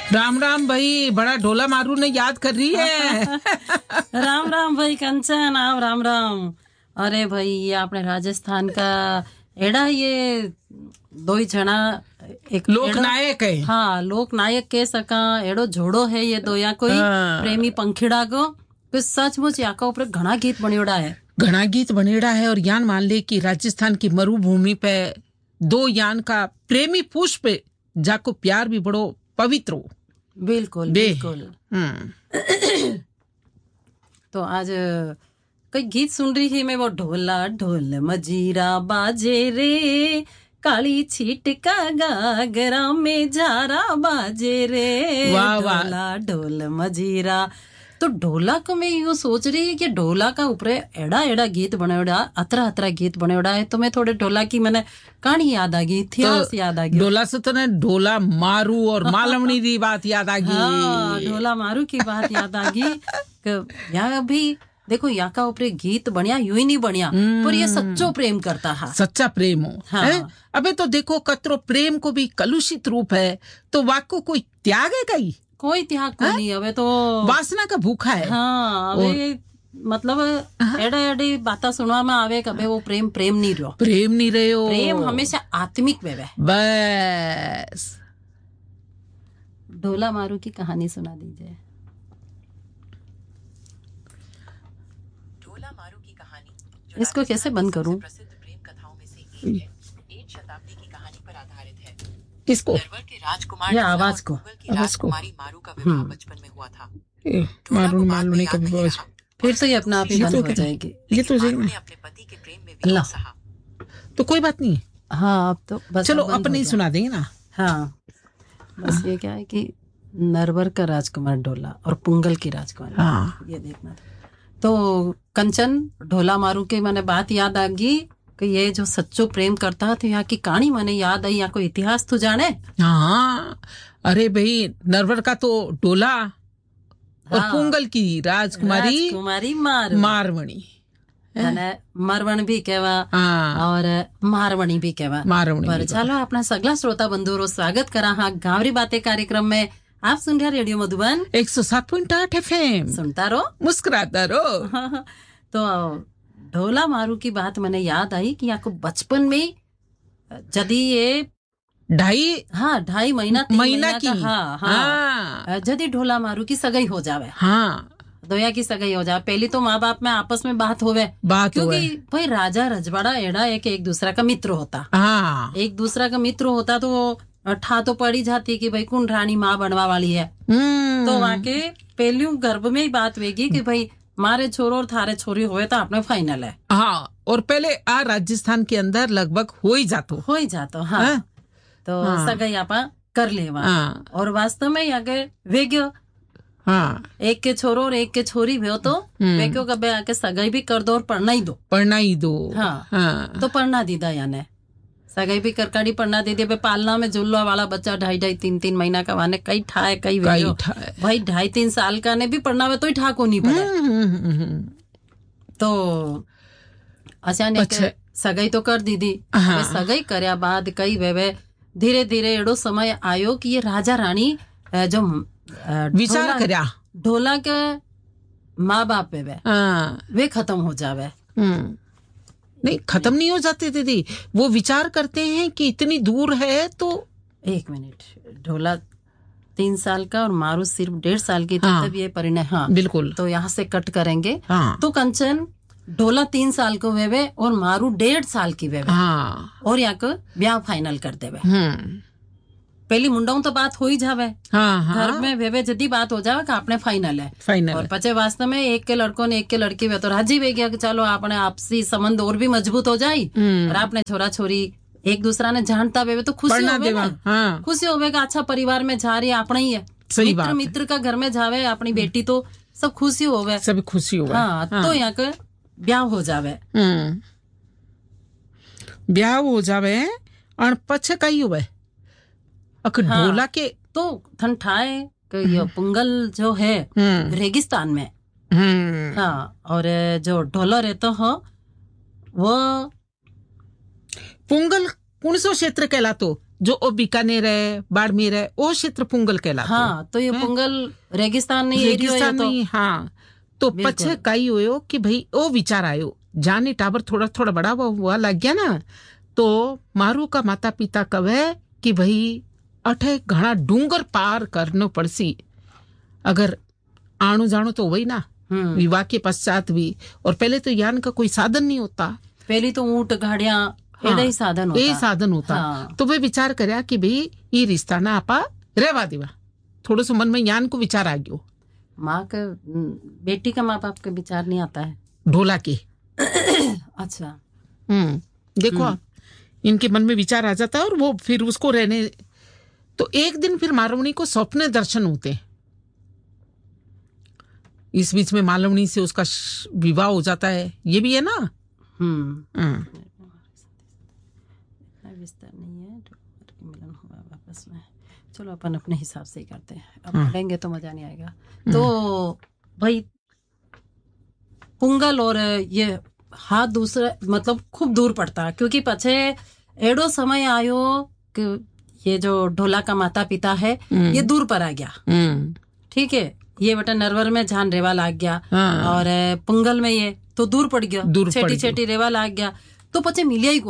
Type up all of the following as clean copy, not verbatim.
राम राम भाई, बड़ा ढोला मारू ने याद कर रही है। राम राम भाई कंचन, आप राम राम। अरे भाई ये अपने राजस्थान का एड़ा ये दो ही जना एक लोकनायक है। हाँ लोकनायक कह सका एड़ो जोड़ो है ये दो या कोई प्रेमी पंखीड़ा को सचमुच या का ऊपर घना गीत बनेड़ा है। घना गीत बनेड़ा है और यान मान ले कि राजस्थान की मरुभूमि पे दो यान का प्रेमी पुष्प जाको प्यार भी बड़ो पवित्र हो। बिल्कुल बिल्कुल। तो आज कोई गीत सुन रही है मैं, वो ढोला ढोल मजीरा बाजे रे, काली छीट का गागरा में जारा बाजे रे। वाह वाह। ढोला ढोल मजीरा। तो ढोला को मैं यूँ सोच रही है कि ढोला का ऊपर एड़ा एड़ा गीत बनेड़ा, अतरा अतरा गीत बनेड़ा है। तो मैं थोड़े ढोला की मैंने कहानी याद आ गई, इतिहास तो याद आ गई। ढोला से तो ने ढोला मारू और मालवणी की बात याद आ गई। हाँ, ढोला मारू की बात याद आ गई। यहाँ भी देखो यहाँ का ऊपर गीत बढ़िया यूं ही नहीं बढ़िया, पर ये सच्चो प्रेम करता है। सच्चा प्रेम हो। हाँ। अबे तो देखो कतरो प्रेम को भी कलुषित रूप है, तो वाको कोई त्याग है कहीं? कोई त्याग को नहीं, अबे तो वासना का भूखा है। हाँ, अबे मतलब एडे एडे बाता सुनवा में आवे कबे वो प्रेम प्रेम नहीं रहो। प्रेम नहीं रहे हो। प्रेम हमेशा आत्मिक वेवे। बस ढोला मारू की कहानी सुना दीजिए। ढोला मारू की कहानी इसको कैसे बंद करूं? प्रसिद्ध प्रेम कथाओं में से एक है। 1 शताब्दी की कहानी पर आधारित है। किसको? नरवर के राजकुमार या आवाज को राजकुमारी मारू का विवाह बचपन में हुआ था। मारू मालूम नहीं कभी बोझ। फिर तो ये अपना आप ही बंद हो जाएगी। ये तो अपने पति के प्रेम में विरह सहा। तो कोई बात नहीं। हाँ अब तो बस चलो अपने ही सुना देंगे ना। हाँ बस ये क्या है कि नरवर का राजकुमार ढोला और पुंगल की राजकुमारी। हाँ। ये देखना था। तो कंचन ढोला मारू के मैंने बात याद आ गई कि ये जो सच्चो प्रेम करता है, तो यहाँ की कहानी मैंने याद आई। यहाँ को इतिहास तो जाने। हाँ अरे भाई, नरवर का तो ढोला और पुंगल की राजकुमारी मारवणी मरवण भी कहवा और मारवणी भी कहवा। पर चलो अपना सगला श्रोता बंधुओं स्वागत करा हाँ गावरी बातें कार्यक्रम में। आप सुन रहे रेडियो मधुबन 107.8 FM। सुनता रहो मुस्कुराता रहो। तो ढोला मारू की बात मैंने याद आई कि आपको बचपन में जदी ये 2.5 महीना की जदी ढोला मारू की सगाई हो जावे। हाँ दोया की सगाई हो जाए, पहली तो माँ बाप में आपस में बात होवे, क्योंकि भाई राजा रजवाड़ा एड़ा एक दूसरा का मित्र होता। हाँ। एक दूसरा का मित्र होता तो ठा तो पड़ी जाती कि भाई कौन रानी माँ बनवा वाली है। तो वहाँ के पहली गर्भ में ही बात वेगी कि भाई मारे छोरो और थारे छोरी होए तो आपने फाइनल है। हाँ और पहले राजस्थान के अंदर लगभग हो ही जातो। हाँ। तो सगाई आपा कर ले वहाँ। और वास्तव में आगे वेग्यो हाँ एक के छोरो और एक के छोरी भी हो तो वे क्यों कभी आके सगाई भी कर दो और पढ़ना ही दो। हाँ। तो पढ़ना दीदा याने सगाई भी करकाड़ी पढ़ना दे दिया। पालना में जुल्ला वाला बच्चा 2.5-3 महीना का वाने कई ठाए कई भाई 2.5-3 साल का ने भी पढ़ना में तो ही ठा को नहीं पड़े। तो अच्छा सगाई तो कर दीदी। सगाई करया बाद कई वे धीरे धीरे एड़ो समय आयो कि ये राजा रानी जो विचार करया ढोला के माँ बाप वे खत्म हो जावे। नहीं खत्म नहीं हो जाते दीदी, वो विचार करते हैं कि इतनी दूर है तो 1 मिनट ढोला 3 साल का और मारू सिर्फ 1.5 साल की। तब ये परिणय। हाँ बिल्कुल। तो यहाँ से कट करेंगे। हाँ। तो कंचन ढोला 3 साल को वेवे और मारू 1.5 साल की वेवे। हाँ। और यहाँ को ब्याह फाइनल कर देवे। पहली मुंडाऊ तो बात हो ही जावे। हाँ। घर में वेवे जदी बात हो जावे कि आपने फाइनल है। और पचे वास्तव में एक के लड़कों ने एक के लड़की वे तो राजी वे गया कि चलो आपने आपसी संबंध और भी मजबूत हो जाए और आपने छोरा छोरी एक दूसरा ने जानता वे तो खुशी होवे ना। खुशी होवे का अच्छा परिवार में जा रही है अपना ही है। मित्र का घर में जावे अपनी बेटी तो सब खुशी होवे। सब खुशी होवे। हाँ। तो यहाँ के ब्याह हो जावे। ब्याह हो जावे और पछे कई होवे ढोला के तो थन ठाए कि पुंगल जो है रेगिस्तान में। हाँ। और जो ढोला रहता हो वो पुंगल कौन सो क्षेत्र कहलातो जो ओ बीकानेर है, बाड़मेर है, वो क्षेत्र पुंगल कहलाता। हाँ, तो ये पुंगल रेगिस्तान नहीं एरिया तो हाँ। तो पछे कई होयो कि भाई ओ विचार आयो, जाने टाबर थोड़ा थोड़ा बड़ा हुआ लग गया ना, तो मारू का माता पिता कहे कि भाई अठे घना डूंगर पार करनो पड़सी, अगर आणु जानो तो वही ना, विवाह के पश्चात भी। और पहले तो यान का कोई साधन नहीं होता, पहले तो ऊंट गाड़ियां यही साधन होता। हाँ। तो वे विचार करया कि भाई ये रिश्ता ना आपा रहवा देवा। थोड़ा सा मन में यान को विचार आ गयो। माँ के बेटी का माँ बाप का विचार नहीं आता है ढोला के। अच्छा। देखो इनके मन में विचार आ जाता है और वो फिर उसको रहने। तो एक दिन फिर मालवणी को स्वप्न दर्शन होते हैं। इस बीच में मालवणी से उसका विवाह हो जाता है, ये भी है ना। विस्तार नहीं है, मिलन हुआ वापस में। चलो अपन अपने हिसाब से ही करते हैं, अब पढ़ेंगे तो मजा नहीं आएगा। तो भाई पुंगल और ये हाथ दूसरा मतलब खूब दूर पड़ता, क्योंकि पछे एडो समय आयो कि ये जो ढोला का माता पिता है ये दूर पर आ गया। ठीक है, ये बेटा नरवर में जान रेवा लाग गया और पुंगल में ये तो दूर पड़ गया, छेटी छेटी रेवा लाग गया। तो पछे मिलिया ही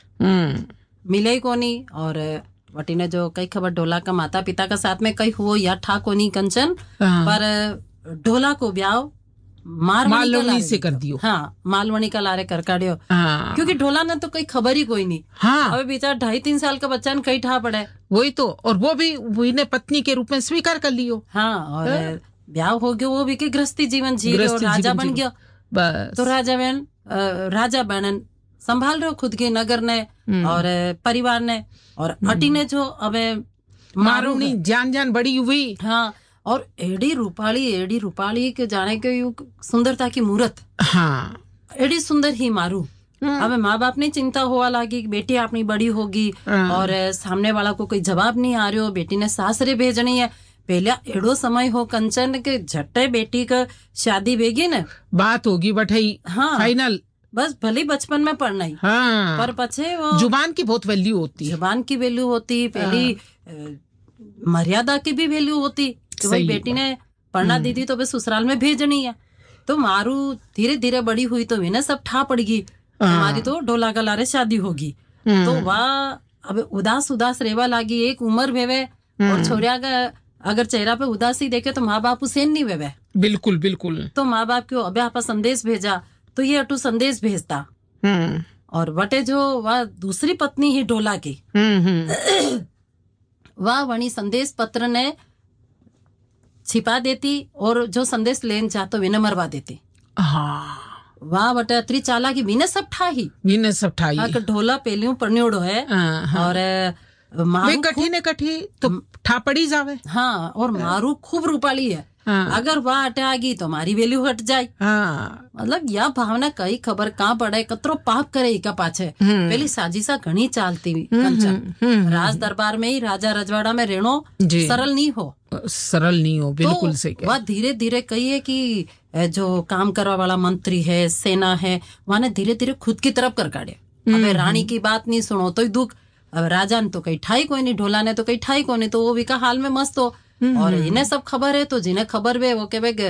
कोनी और वटी ने जो कई खबर ढोला का माता पिता का साथ में कई हुआ या ठा कोनी कंचन, पर ढोला को ब्याह मालवणी से कर दियो। हाँ, मालवणी का लारे कर काढ़ियो। क्योंकि ढोला ने तो कोई खबर ही कोई नहीं। हाँ। अबे बेचारा 2.5-3 साल का बच्चा कई ठा पड़े, वही तो। और वो भी वही ने पत्नी के रूप में स्वीकार कर लियो। हाँ, और ब्याह हो गया, वो भी के गृहस्थी जीवन जी रहे और राजा बन गया। तो राजा बनन संभाल रहे खुद के नगर ने और परिवार ने, और अटी ने जो अबे मारूनी जान बड़ी हुई। हाँ, और एडी रूपाली के जाने के सुंदरता की मूर्त। हाँ, एडी सुंदर ही मारू। अब माँ बाप ने चिंता हुआ लागी कि बेटी अपनी बड़ी होगी और सामने वाला को कोई जवाब नहीं आ रहा हो, बेटी ने सासरे भेजनी है। पहले एडो समय हो कंचन के झट्टे बेटी का शादी बेगी न बात होगी बठाई। हाँ, फाइनल बस भले बचपन में पढ़ना ही। हाँ, पर पछे वो जुबान की बहुत वैल्यू होती, पहली मर्यादा की भी वैल्यू होती कि भाई बेटी ने पढ़ना दी थी तो बस ससुराल में भेजनी है। तो मारू धीरे धीरे बड़ी हुई तो इन्हें सब ठा पड़गी, हमारी तो ढोला गलारे शादी होगी। तो वह अब उदास रेवा लागी, एक उम्र भेवे और छोरिया का अगर चेहरा पे उदासी देखे तो माँ बाप उसे नहीं वेवे। बिल्कुल। तो माँ बाप क्यों अबे आपा संदेश भेजा, तो ये अटू संदेश भेजता। और बटे जो वह दूसरी पत्नी ही ढोला की, वह वही संदेश पत्र ने छिपा देती और जो संदेश लेन चाहतो विने मरवा देती। हाँ, वाह बटे अत्री चाला की विने सब ठाही। हाँ, ढोला पेलियों पढ़न्योड़ो है। और मारू कठी तो ठा पड़ी जावे। हाँ, और मारू खूब रूपाली है। अगर वह हटे आगी तो हमारी वैल्यू हट जाए। मतलब यह भावना कई खबर कहाँ पड़े, कतरो पाप करे इका पाछे। पहली साजिशा घनी चालती कंचन। राज दरबार में ही राजा रजवाड़ा में रहनो सरल नहीं हो। बिल्कुल सही। वह धीरे धीरे कही है कि जो काम करवा वाला मंत्री है, सेना है, वह ने धीरे धीरे खुद की तरफ कर काढ़े। अबे रानी की बात नहीं सुनो तो दुख। अब राजा ने तो कहीं ठाई कोई नहीं, ढोला ने तो कहीं ठाई कोई नहीं, तो वो भी का हाल में मस्त हो। और इन्हें सब खबर है, तो जिन्हें खबर वे वो के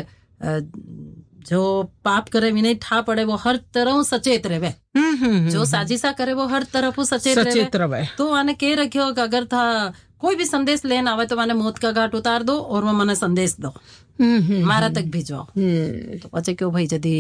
जो पाप करे विनय ठा पड़े वो हर तरह सचेत रहे। जो साजिशा करे वो हर तरफ सचेत रहे। तो माने कह रखियो कि अगर था कोई भी संदेश लेना आवे तो माने मौत का घाट उतार दो और वो मने संदेश दो, मारा तक भेजो। तो पचे क्यों भाई यदि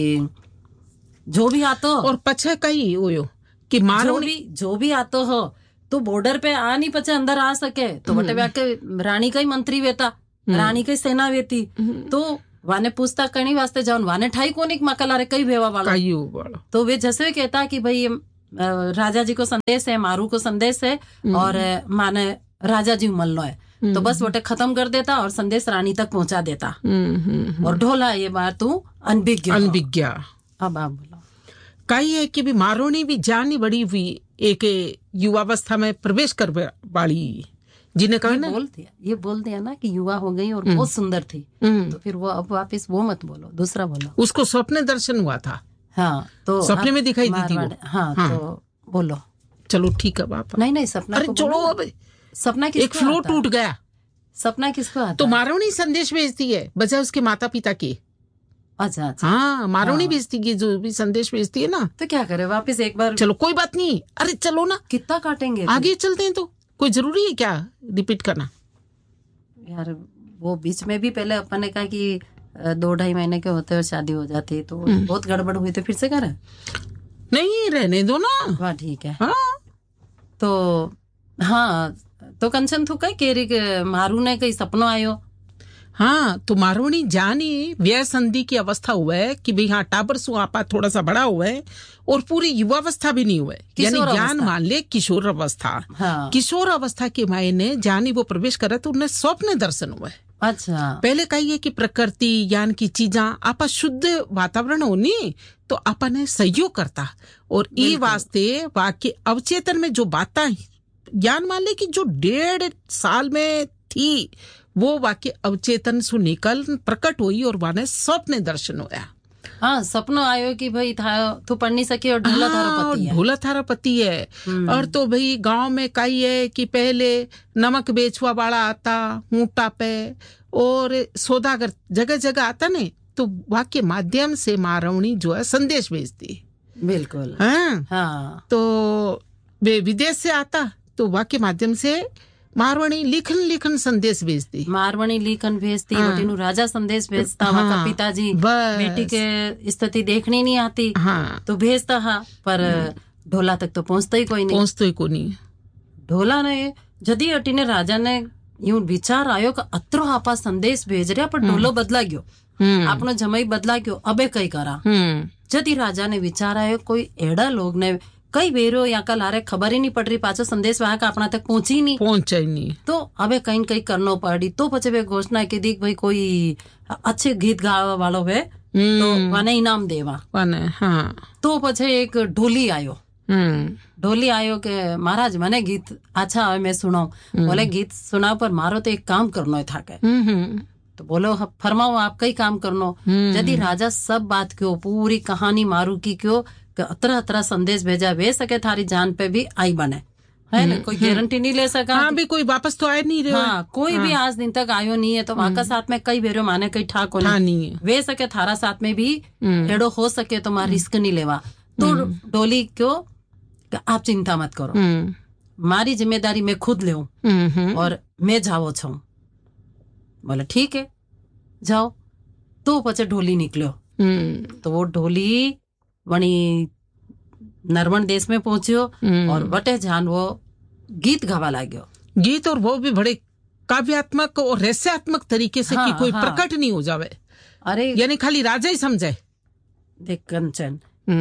जो भी आतो और पछे कही हो कि मारो जो भी आतो हो तो बॉर्डर पे आ नहीं पचे अंदर आ सके, तो बटे के रानी का ही मंत्री वेता, रानी का सेना वेती। तो वाने पूछता करनी वास्ते जाओ, वाने ठाई कोनी मकलारे कई भेवा वाला। तो वे जैसे कहता कि भाई राजा जी को संदेश है, मारू को संदेश है और माने राजा जी मलनो है। तो बस बटे खत्म कर देता और संदेश रानी तक पहुंचा देता। और ढोला ये बात तू अनभिज्ञ। अब आप बोलो। कई है कि भी मारोनी भी जानी बड़ी हुई एक युवावस्था में प्रवेश कर बाड़ी, जिन्हें कहा ना ये बोल दिया ना कि युवा हो गई और बहुत सुंदर थी। तो फिर वो अब वापिस वो मत बोलो, दूसरा बोलो। उसको स्वप्न दर्शन हुआ था। हाँ, तो सपने में दिखाई दी थी वो। हाँ, तो बोलो। चलो ठीक है बाप। नहीं सपना अरे छोड़ो अब सपना किसको एक फ्लो टूट गया। सपना किसको आता? तो मारवणी संदेश भेजती है बजाय उसके माता पिता के। अच्छा। हाँ, मारवणी भेजती है, जो भी संदेश भेजती है ना। तो क्या करे वापस एक बार? चलो कोई बात नहीं, अरे चलो ना, कितना काटेंगे, आगे चलते हैं। तो कोई जरूरी है क्या रिपीट करना? यार वो बीच में भी पहले अपन ने कहा कि 2-2.5 महीने के होते हुए शादी हो जाती, तो बहुत गड़बड़ हुई, तो फिर से करे? नहीं, रहने दो ना। वाह ठीक है। हाँ। तो कंचन थू कई केरी के मारू ने कई सपनो आयो। हाँ, तो मारवणी जानी व्यय संधि की अवस्था हुआ है कि भाई हाँ टाबर सु आपा थोड़ा सा बड़ा हुआ है और पूरी युवावस्था भी नहीं हुआ है, यानी ज्ञान मान ले किशोर अवस्था। हाँ। किशोर अवस्था के मायने जानी वो प्रवेश करे तो उन्हें स्वप्न दर्शन हुआ है। अच्छा। पहले कहिए कि प्रकृति ज्ञान की चीजा आपा शुद्ध वातावरण होनी तो आपा ने सहयोग करता, और ई वास्ते वाक्य अवचेतन में जो बातें ज्ञान मान ले कि जो 1.5 साल में थी वो वाक्य अवचेतन सु निकल प्रकट हुई और वाने स्वप्न दर्शन होया। हाँ, सपनो आयो कि भाई था तू पढ़ नहीं सके और ढोला थारा पति है। ढोला थारा पति है। और तो भाई गांव में कही है कि पहले नमक बेचवा वाला आता ऊँटा पे और सौदागर जगह जगह आता ने, तो वाक्य माध्यम से मारवणी जो है संदेश भेजती। बिल्कुल। हाँ। तो वे विदेश से आता तो वाक्य माध्यम से मारवणी लिखन संदेश भेजती। मारवणी लिखन भेजती। हाँ। राजा संदेश भेजता। हाँ। पिताजी बेटी के स्थिति देखनी नहीं आती। हाँ। तो भेजता हा, पर ढोला तक तो पहुंचता ही कोई नहीं। ढोला ने जदी अटीने राजा ने यूं विचार आयो कि अत्रो आपा संदेश भेज रहा, पर ढोलो बदला गयो, आपनो जमाई बदला गयो, अबे कई करा। जदी राजा ने विचार आयो कोई एड़ा लोग ने कई बेरो या कल आरे खबर ही नहीं पड़ रही, पाचो संदेश वहां का अपना तक पहुंचा ही नहीं, तो अबे कहीं कहीं करनो पड़ी। तो पचे वे घोषणा की दी भाई कोई अच्छे गीत गावा वालों वे तो वाने इनाम देवा। हाँ। तो पचे एक ढोली आयो। ढोली आयो के महाराज मने गीत अच्छा है, मैं सुनाऊं। बोले गीत सुनाओ, पर मारो तो एक काम करनो था के। तो बोलो फरमाओ आप कई काम करनो। यदि राजा सब बात क्यों पूरी कहानी मारू की क्यों अतरा संदेश भेजा वे सके थारी जान पे भी आई बने, है ना, कोई गारंटी नहीं ले सका। हाँ, भी कोई वापस तो आया नहीं रहे। हाँ, कोई भी आज दिन तक आयो नहीं है। तो वहां का साथ में कई बेरो माने कई ठाक नहीं है, वे सके थारा साथ में भी एडो हो सके तो मार रिस्क नहीं लेवा। तो डोली क्यों आप चिंता मत करो, मारी जिम्मेदारी मैं खुद ले और मैं जाओ छू। बोले ठीक है जाओ। तो पचे ढोली निकलो। तो वो ढोली वणी नरवण देश में पहुंचियो और वटे जान वो गीत गावा लाग्यो। गीत, और वो भी बड़े काव्यात्मक और रहस्यात्मक तरीके से। हाँ, कि कोई प्रकट नहीं हो जावे। अरे यानी खाली राजा ही समझे। देख कंचन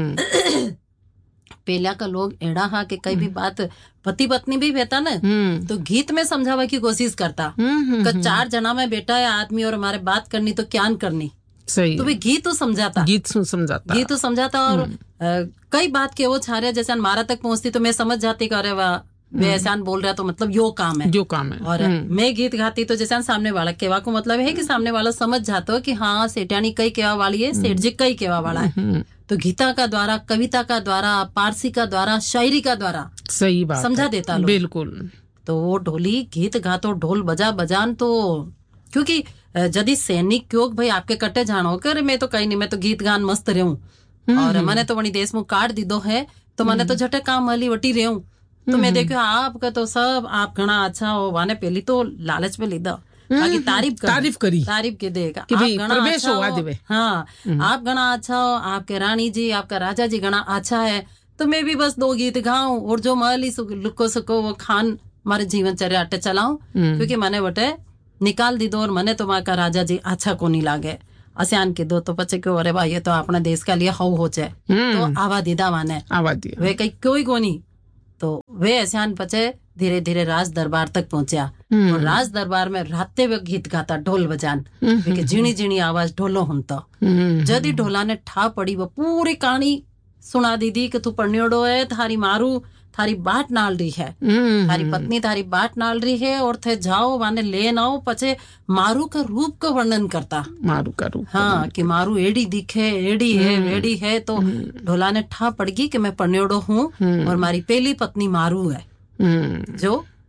पहला का लोग एड़ा हा के कई भी बात पति पत्नी भी बेटा ना तो गीत में समझावा की कोशिश करता। 4 जना में बेटा है आदमी और हमारे बात करनी तो क्या करनी। सही। तो वे गीत तो समझाता और कई बात के वो छारे जैसे हमारा तक पहुंचती तो मैं समझ जाती कि अरे वाह वे ऐसा बोल रहा तो मतलब यो काम है। और मैं गीत गाती तो जैसे सामने वाला केवा को मतलब है कि सामने वाला समझ जाता हो कि हाँ सेठानी कई केवा वाली है, सेठ जी कई केवा वाला है। तो गीता का द्वारा, कविता का द्वारा, पारसी का द्वारा, शायरी का द्वारा सही बात समझा देता लोग। बिल्कुल। तो वो ढोली गीत गातो ढोल बजान तो क्योंकि यदि सैनिक क्यों भाई आपके कट्टे जानो कर मैं तो कहीं नहीं, मैं तो गीत गान मस्त रहूं और मैंने तो बड़ी देश में कार्ड दी दो है तो मैंने तो झटे काम वाली वटी रहूं। तो मैं देखो आपका तो सब आप घना अच्छा हो। वाने पहली तो लालच में लीदा बाकी तारीफ के देगा कि भाई प्रवेश अच्छा हो देवे। हाँ, आप घना अच्छा हो, आपके रानी जी आपका राजा जी घना अच्छा है। तो मैं भी बस 2 गीत गाऊं और जो माली लुको सको वो खान हमारे जीवनचर्या अट्टे चलाऊं, क्योंकि मैंने बटे निकाल दी दो और मने तो वहां का राजा जी अच्छा को नहीं लागे। असियान के दो तो पचे क्यों अरे भाई ये तो अपने देश का लिए हाउ हो जाए तो आवा दीदा माने वे कहीं कोई को नहीं। तो वे असियान पचे धीरे धीरे राज दरबार तक पहुंचा और राज दरबार में राते हुए गीत गाता ढोल बजान झीणी झीणी आवाज ढोलो हुनता। जदी ढोला ने ठा पड़ी वो पूरी कहानी सुना दी कि तू पढ़नियोड़ो है, थारी मारू थारी बाट नाल रही है, थारी पत्नी थारी बाट नाल रही है और थे जाओ वाने ले आओ। पचे मारू का रूप का वर्णन करता। मारू का रूप हाँ कि मारू एडी दिखे, एडी है वेडी है। तो ढोला ने ठा पड़ गई कि मैं पढ़नियोड़ो हूँ और मारी पहली पत्नी मारू है जो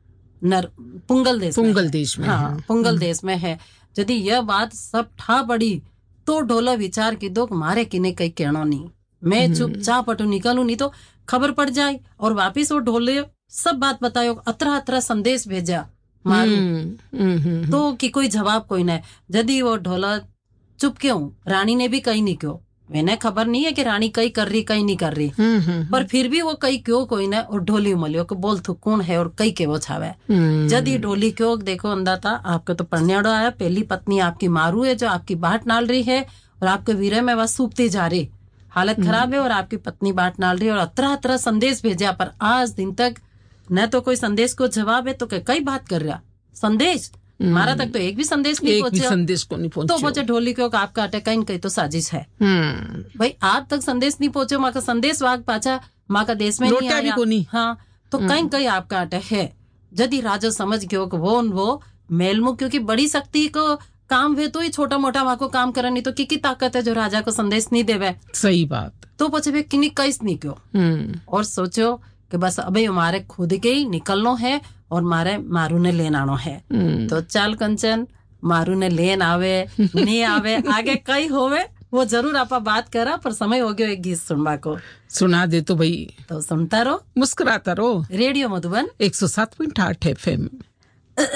पुंगल देश में हाँ पुंगल देश में है। यदि यह बात सब ठा पड़ी तो ढोला विचार की दो मारे किने कई कहना नहीं, मैं चुपचाप अटू निकलू, नहीं तो खबर पड़ जाए। और वापिस वो ढोले सब बात बतायो, अतरा अतरा संदेश भेजा मारू तो कि कोई जवाब कोई नहीं। यदि वो ढोला चुप क्यों, रानी ने भी कहीं नहीं क्यों, मैंने खबर नहीं है कि रानी कहीं कर रही कहीं नहीं कर रही, पर फिर भी वो कहीं क्यों कोई ना। और ढोली मलियो को बोल थू कौन है और कई के वो छावे। यदि ढोली क्यों देखो अंदा था आपको तो पढ़नेड़ो आया, पहली पत्नी आपकी मारू है जो आपकी बाट नाल रही है और आपके वीरे में वह सूखती जा रही, हालत खराब है और आपकी पत्नी बाट नाल रही और अतरा अतरा संदेश भेजा, पर आज दिन तक न तो कोई संदेश को जवाब है तो कई बात कर रहा संदेश हमारा तक तो एक भी संदेश नहीं पहुंचा। तो बोचे ढोली क्यों आपका अटैक कहीं तो साजिश है भाई, आप तक संदेश नहीं पहुंचे, माँ का संदेश वाग पाचा माँ का देश में नहीं आया। हाँ तो कहीं आपका अटैक है। यदि राजा समझ गयो कि वो मेलमुख क्योंकि बड़ी शक्ति को काम वे तो ही छोटा मोटा वहां को काम करे, नहीं तो की ताकत है जो राजा को संदेश नहीं देवे। सही बात। तो पचे वे किन्हीं कैस नहीं क्यों और सोचो कि बस अभी हमारे खुद के ही निकलनो है और मारे मारू ने लेन आनो है। तो चल कंचन मारू ने लेन आवे नहीं आवे आगे कई होवे वो जरूर आपा बात करा, पर समय हो गयो एक गीत सुनवा को। सुना दे तो भाई, तो सुनता रहो, मुस्कुराता रहो। Radio Madhuban 107.8 FM।